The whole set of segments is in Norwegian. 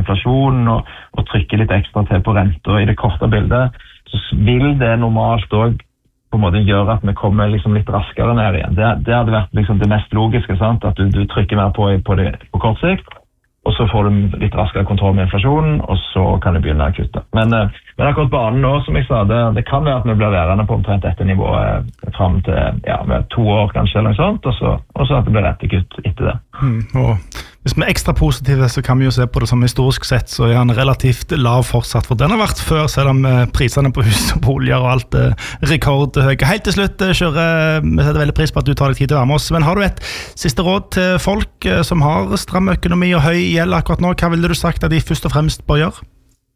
inflasjonen og trykker litt ekstra til på renta i det korte bildet, så vil det normalt også på en måte gjøre at vi kommer liksom litt raskere ned igjen. Det hadde vært liksom det mest logiske, sant? At du trykker mer på på kort sikt, og så får du litt raskere kontroll med inflasjonen, og så kan du begynne å kutte. Men akkurat banen nå, som jeg sa, det kan være at vi blir værende på omtrent dette nivået frem til med 2 år kanskje, eller noe sånt, og så at det blir rettekutt etter det. Og hvis vi er ekstra positive, så kan vi jo se på det som historisk sett, så han relativt lav fortsatt, for den har vært før, selv om prisene på hus og boliger og alt rekordhøye. Helt til slutt, Kjøre, vi setter veldig pris på at du tar deg tid til å være med oss, men har du et siste råd til folk som har stram økonomi og høy gjeld akkurat nå? Hva ville du sagt at de først og fremst bør gjøre?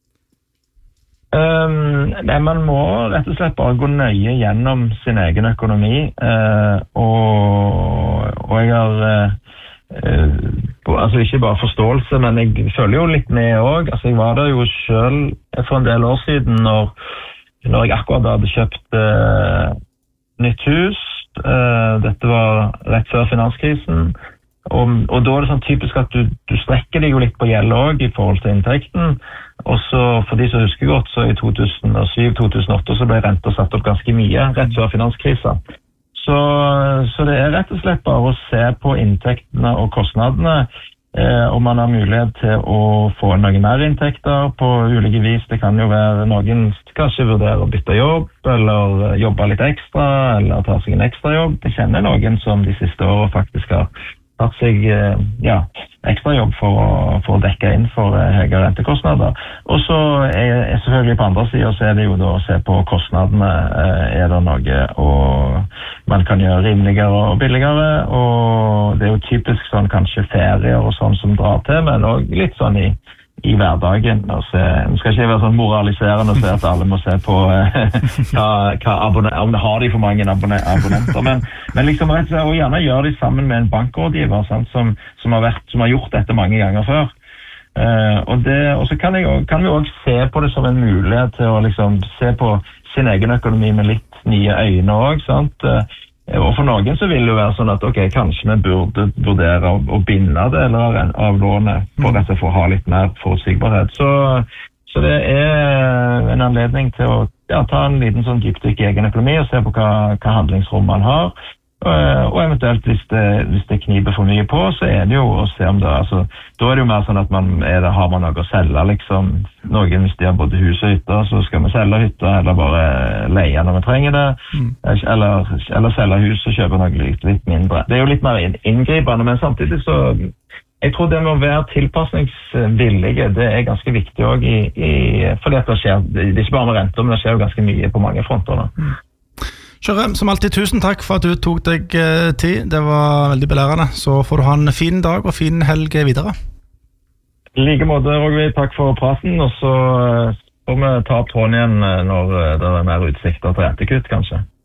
Nei, man må rett og slett bare gå nøye gjennom sin egen økonomi, og jeg har altså ikke bare forståelse, men jeg følger jo litt med også. Altså jeg var der jo selv for en del år siden når jeg akkurat hadde kjøpt nytt hus. Dette var rett før finanskrisen, og da er det sånn typisk at du strekker deg jo litt på gjeld også i forhold til inntekten, og så for de som husker godt, så i 2007-2008 så ble renta satt opp ganske mye rett før finanskrisen. Så det er rett og slett bare å se på inntektene og kostnadene, om man har mulighet til å få noen mer inntekter på ulike vis. Det kan jo være noen kanskje vurderer å bytte jobb, eller jobbe litt ekstra, eller ta seg en ekstra jobb. Jeg kjenner noen som de siste årene faktisk har tatt seg ekstra jobb for å dekke inn for høyere rentekostnader. Og så er selvfølgelig på andre siden så er det jo da å se på kostnadene, er det noe og man kan gjøre rimeligere og billigere, og det er jo typisk sånn kanskje ferier og sånn som drar til, men også litt sånn i hverdagen. Og nå skal ikke være sånn moraliserende og se at alle må se på om det har de for mange abonnenter, men liksom rett og slett, og gjerne gjøre de sammen med en bankrådgiver, sant, som har gjort dette mange ganger før. Og så kan vi også se på det som en mulighet til å liksom se på sin egen økonomi med litt nye øyne også, sant? Og for noen så vil det jo være sånn at kanskje vi burde vurdere å binde det eller av lånet for rett og slett å ha litt mer forutsigbarhet. Så det er en anledning til å ta en liten sånn dypdykk i egen økonomi og se på hva handlingsrom man har. Og eventuelt hvis det kniber for mye på, så er det jo å se om det, altså, da er det jo mer sånn at har man noe å selge, liksom. Noen hvis de har både hus og hytter, så skal vi selge hytter, eller bare leie når vi trenger det, eller selge hus og kjøpe noe litt mindre. Det er jo litt mer inngripende, men samtidig så jeg tror det med å være tilpasningsvillige, det er ganske viktig også fordi at det skjer, det er ikke bare med renter, men det skjer jo ganske mye på mange fronter da. Kjøre, som alltid, tusen takk for at du tok deg tid. Det var veldig belærende. Så får du ha en fin dag og fin helg videre. I like måte, Roger, takk for praten, og så får vi ta opp tråden igjen når det er mer utsikter til rentekutt, kanskje.